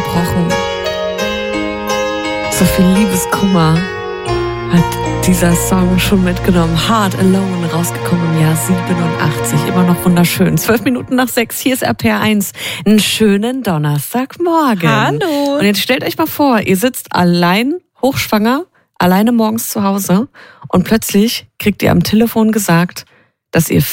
gebrochen. So viel Liebeskummer hat dieser Song schon mitgenommen. Heart Alone, rausgekommen im Jahr 87. Immer noch wunderschön. 6:12. Hier ist RPR1. Einen schönen Donnerstagmorgen. Hallo. Und jetzt stellt euch mal vor, ihr sitzt allein, hochschwanger, alleine morgens zu Hause und plötzlich kriegt ihr am Telefon gesagt, dass ihr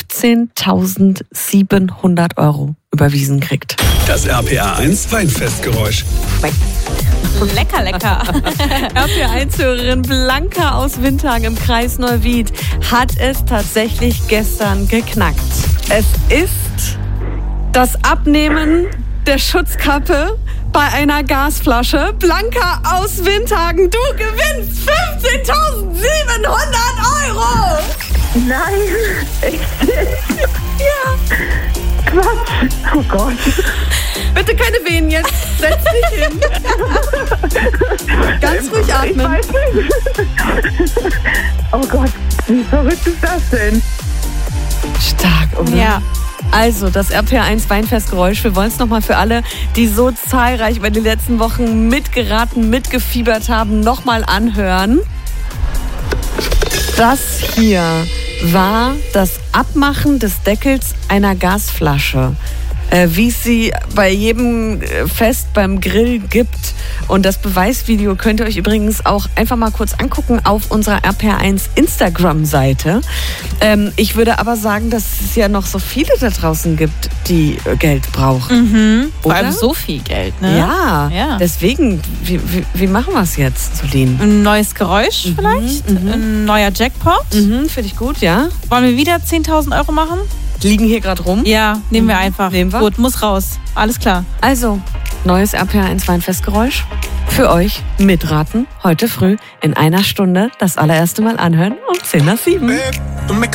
15.700 € überwiesen kriegt. Das RPR1 Weinfestgeräusch. Lecker, lecker. RPR1-Hörerin Blanca aus Windhagen im Kreis Neuwied hat es tatsächlich gestern geknackt. Es ist das Abnehmen der Schutzkappe bei einer Gasflasche. Blanca aus Windhagen, du gewinnst 15.700 €! Nein, echt? Ja. Quatsch. Oh Gott. Bitte keine Wehen jetzt. Setz dich hin. Ganz ruhig atmen. Ich weiß nicht. Oh Gott, wie verrückt ist das denn? Stark, oder? Ja. Also, das RPR1 Weinfestgeräusch. Wir wollen es nochmal für alle, die so zahlreich über die letzten Wochen mitgeraten, mitgefiebert haben, nochmal anhören. Das hier war das Abmachen des Deckels einer Gasflasche, wie es sie bei jedem Fest beim Grill gibt. Und das Beweisvideo könnt ihr euch übrigens auch einfach mal kurz angucken auf unserer RPR1 Instagram-Seite. Ich würde aber sagen, dass es ja noch so viele da draußen gibt, die Geld brauchen. Vor allem Oder? so viel Geld, ne? Ja, deswegen, wie machen wir es jetzt, Solin? Ein neues Geräusch vielleicht? Ein neuer Jackpot? Finde ich gut, ja. Wollen wir wieder 10.000 € machen? Liegen hier gerade rum. Ja, nehmen wir einfach. Nehmen wir. Gut, muss raus. Alles klar. Also, neues RPR1 Weinfestgeräusch. Für euch mitraten. Heute früh in einer Stunde das allererste Mal anhören um 6:50.